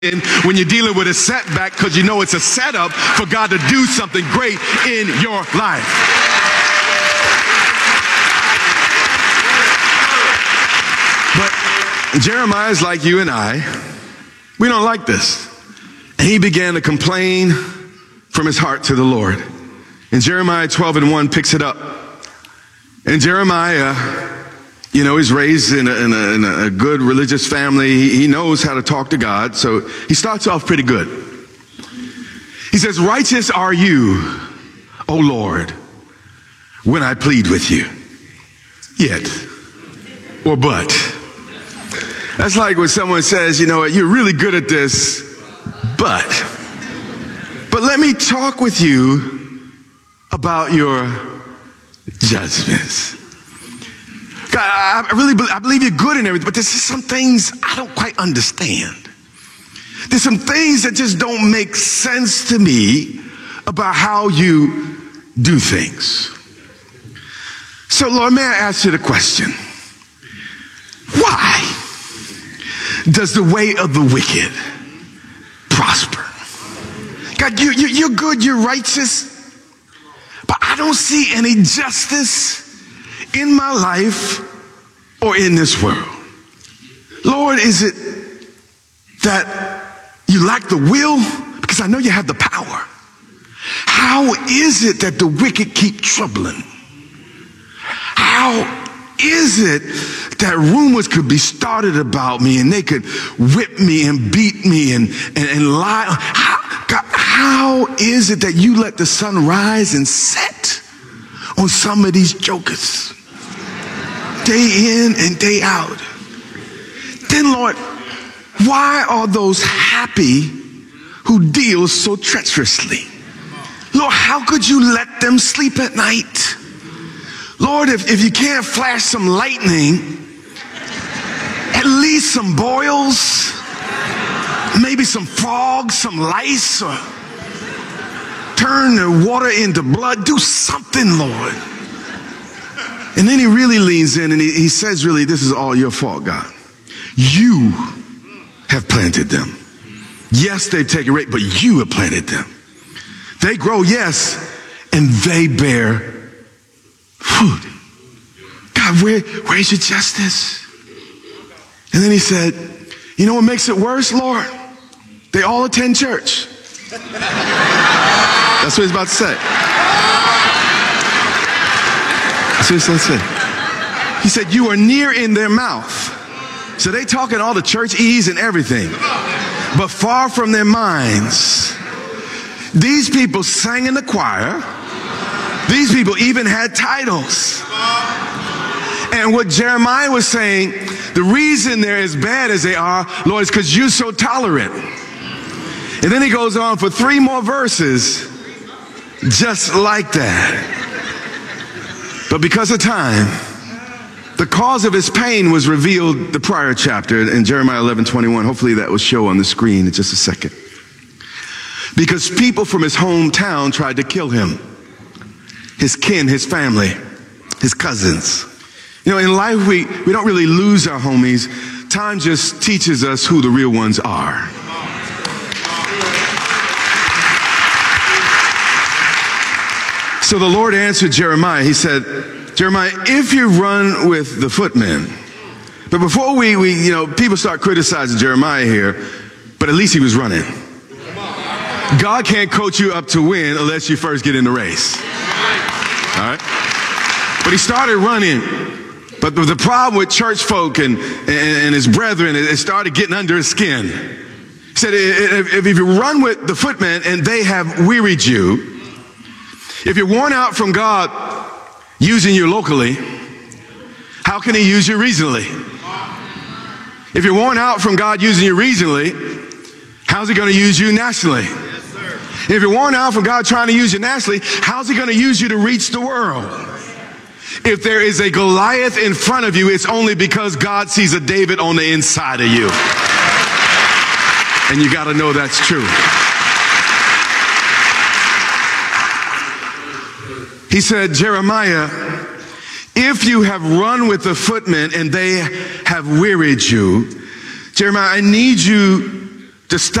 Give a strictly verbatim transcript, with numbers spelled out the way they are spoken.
when you're dealing with a setback, because you know it's a setup for God to do something great in your life. But Jeremiah is like you and I. We don't like this. And he began to complain from his heart to the Lord. And Jeremiah twelve and one picks it up. And Jeremiah, you know, he's raised in a, in a, in a good religious family. He, he knows how to talk to God. So he starts off pretty good. He says, "Righteous are you, O Lord, when I plead with you. Yet, or but." That's like when someone says, you know what, you're really good at this, but, but let me talk with you about your judgments. God, I really believe, I believe you're good in everything, but there's just some things I don't quite understand. There's some things that just don't make sense to me about how you do things. So, Lord, may I ask you the question? Why does the way of the wicked prosper? God, you, you, you're good, you're righteous, but I don't see any justice in my life or in this world. Lord, is it that you lack the will? Because I know you have the power. How is it that the wicked keep troubling? How is it that rumors could be started about me and they could whip me and beat me and, and, and lie? How, God, how is it that you let the sun rise and set on some of these jokers? Day in and day out. Then, Lord, why are those happy who deal so treacherously? Lord, how could you let them sleep at night? Lord, if, if you can't flash some lightning, at least some boils, maybe some frogs, some lice, or turn the water into blood. Do something, Lord. And then he really leans in and he, he says, really, this is all your fault, God. You have planted them. Yes, they've taken root, but you have planted them. They grow, yes, and they bear food. God, where, where's your justice? And then he said, you know what makes it worse, Lord? They all attend church. That's what he's about to say. That's what he's about to say. He said, you are near in their mouth. So they talking all the church ease and everything, but far from their minds. These people sang in the choir. These people even had titles. And what Jeremiah was saying, the reason they're as bad as they are, Lord, is because you're so tolerant. And then he goes on for three more verses, just like that. But because of time, the cause of his pain was revealed the prior chapter in Jeremiah eleven twenty-one. Hopefully that will show on the screen in just a second. Because people from his hometown tried to kill him. His kin, his family, his cousins. You know, in life, we, we don't really lose our homies. Time just teaches us who the real ones are. So the Lord answered Jeremiah. He said, Jeremiah, if you run with the footmen, but before we, we, you know, people start criticizing Jeremiah here, but at least he was running. God can't coach you up to win unless you first get in the race. All right? But he started running. But the problem with church folk and, and, and his brethren, it started getting under his skin. He said, if, if you run with the footmen and they have wearied you, if you're worn out from God using you locally, how can he use you regionally? If you're worn out from God using you regionally, how's he going to use you nationally? If you're worn out from God trying to use you nationally, how's he going to use you to reach the world? If there is a Goliath in front of you, it's only because God sees a David on the inside of you. And you got to know that's true. He said, Jeremiah, if you have run with the footmen and they have wearied you, Jeremiah, I need you to stop